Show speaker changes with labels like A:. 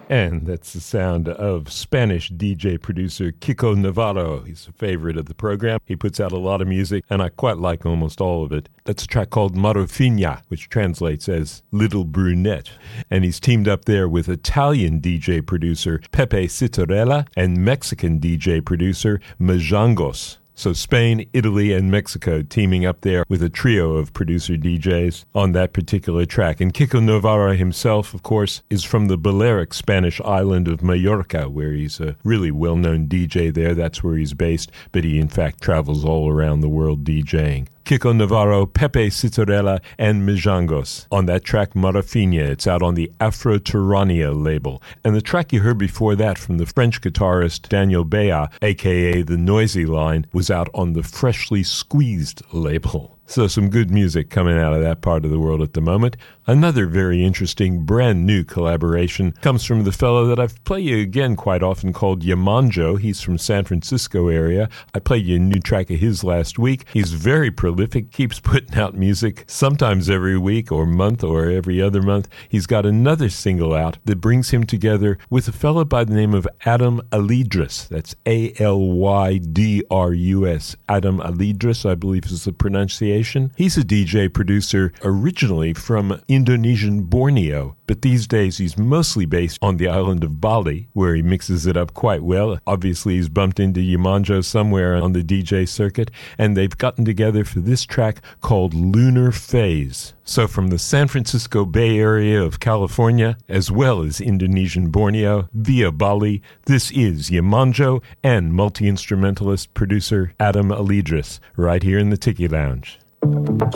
A: And that's the sound of Spanish DJ producer Kiko Navarro. He's a favorite of the program. He puts out a lot of music, and I quite like almost all of it. That's a track called Marofina, which translates as Little Brunette. And he's teamed up there with Italian DJ producer Pepe Citarella and Mexican DJ producer Majangos. So Spain, Italy, and Mexico teaming up there with a trio of producer DJs on that particular track. And Kiko Navarro himself, of course, is from the Balearic Spanish island of Mallorca, where he's a really well-known DJ there. That's where he's based, but he in fact travels all around the world DJing. Kiko Navarro, Pepe Citarella, and Mijangos on that track Marofina. It's out on the Afro-Turania label. And the track you heard before that from the French guitarist Daniel Bea, a.k.a. the Noisy Line, was out on the Freshly Squeezed label. So some good music coming out of that part of the world at the moment. Another very interesting, brand new collaboration comes from the fellow that I've played you again quite often called Yamanjo. He's from San Francisco area. I played you a new track of his last week. He's very prolific, keeps putting out music sometimes every week or month or every other month. He's got another single out that brings him together with a fellow by the name of Adam Alidrus. That's Alydrus. Adam Alidrus, I believe is the pronunciation. He's a DJ producer originally from Indonesian Borneo, but these days he's mostly based on the island of Bali, where he mixes it up quite well. Obviously, he's bumped into Yamanjo somewhere on the DJ circuit, and they've gotten together for this track called Lunar Phase. So from the San Francisco Bay Area of California, as well as Indonesian Borneo, via Bali, this is Yamanjo and multi-instrumentalist producer Adam Alidrus, right here in the Tiki Lounge.